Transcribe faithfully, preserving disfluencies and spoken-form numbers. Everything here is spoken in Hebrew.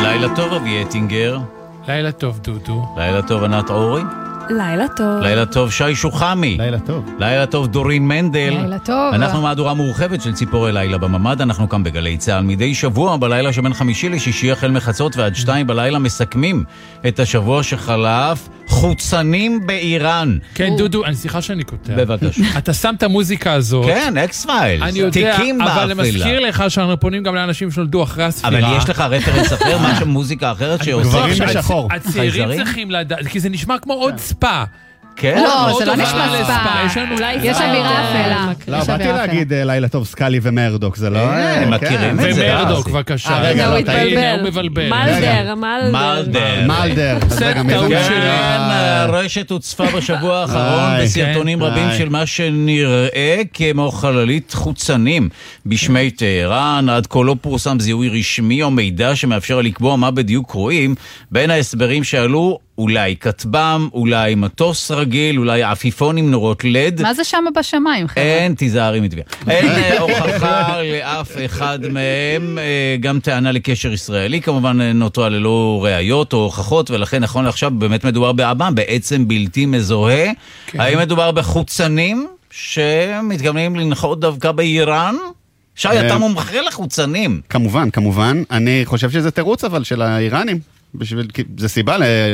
לילה טוב אבי אטינגר. לילה טוב דודו. לילה טוב ענת אורי. לילה טוב. לילה טוב שי שוחמי. לילה טוב. לילה טוב דורין מנדל. לילה טוב. אנחנו מהדורה מורחבת של ציפורי לילה בממד. אנחנו כאן בגלי צהל מדי שבוע בלילה שבין חמישי לשישי החל מחצות ועד שתיים בלילה מסכמים את השבוע שחלף. חוצנים באיראן. כן דודו, אני סליחה שאני כותב. בבקשה. אתה שם את המוזיקה הזאת. כן, אקס פיילס. אני יודע, תיקים באפילה. אבל מזכיר לך שאנחנו פונים גם לאנשים שנולדו אחרי הספירה. אבל יש לך רפרנס אחר, מה שמוזיקה אחרת שעושה. גברים בשחור. הצעירים צריכים לדעת, כי זה נשמע כמו עוד ספה. כן? לא, זה לא נשמע ספה. יש אווירה אפלה. לא, באתי להגיד לילה טוב סקלי ומרדוק, זה לא... הם מכירים את זה. ומרדוק, בבקשה. רגע, לא, הנה, הוא מבלבל. מלדר, מלדר. מלדר. זה רגע, מי טעות זה? שלי. הרשת הוצפה בשבוע האחרון איי, בסרטונים כן. רבים איי. של מה שנראה כמו חללית חוצנים בשמי טהרן. עד כה לא פורסם זיהוי רשמי או מידע שמאפשר לקבוע מה בדיוק רואים. בין ההסברים שעלו, אולי כתבם, אולי מטוס רגיל, אולי עפיפון עם נורות לד. מה זה שם בשמיים, חבר'ה? אין, תיזהרי מתביעה. אין אה, הוכחה לאף אחד מהם, אה, גם טענה לקשר ישראלי, כמובן נותרה ללא ראיות או הוכחות, ולכן נכון לעכשיו באמת מדובר באב"ם, בעצם בלתי מזוהה. האם מדובר בחוצנים שמתכוונים לנחות דווקא באיראן? שי, אתה מומחה לחוצנים. כמובן, כמובן. אני חושב שזה תירוץ אבל של האיראנים. בשביל, זה סיבה